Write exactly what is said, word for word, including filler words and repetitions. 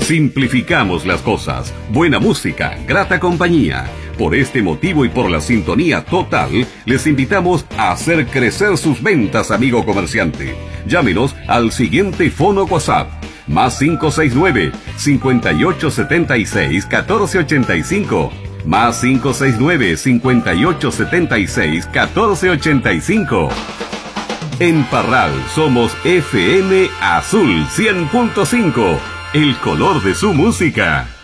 Simplificamos las cosas. Buena música, grata compañía. Por este motivo y por la sintonía total, les invitamos a hacer crecer sus ventas, amigo comerciante. Llámenos al siguiente fono WhatsApp. Más cinco seis nueve, cinco ocho siete seis, uno cuatro ocho cinco. Más cinco seis nueve, cinco ocho siete seis, uno cuatro ocho cinco. En Parral somos F M Azul cien punto cinco. El color de su música.